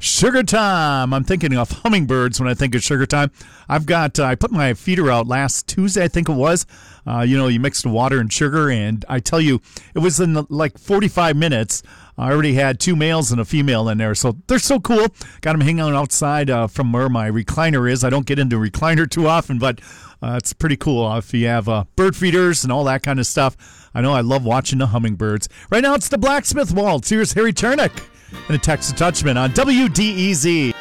Sugar time. I'm thinking of hummingbirds when I think of sugar time. I put my feeder out last Tuesday, I think it was. You mix the water and sugar, and I tell you, it was in like 45 minutes. I already had 2 males and a female in there, so they're so cool. Got them hanging out outside from where my recliner is. I don't get into recliner too often, but it's pretty cool if you have bird feeders and all that kind of stuff. I know I love watching the hummingbirds. Right now, it's the Blacksmith Waltz. Here's Harry Turnick and a Texas Touchman on WDEZ.